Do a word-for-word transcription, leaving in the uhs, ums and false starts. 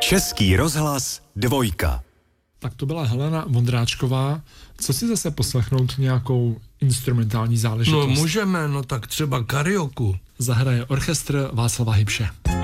Český rozhlas dvojka. Tak to byla Helena Vondráčková. Co si zase poslechnout nějakou instrumentální záležitost? No můžeme, no tak třeba karioku. Zahraje orchestr Václava Hybše.